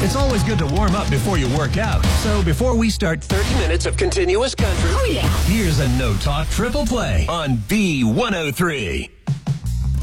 It's always good to warm up before you work out. So before we start 30 minutes of continuous country, here's a No Talk Triple Play on B103.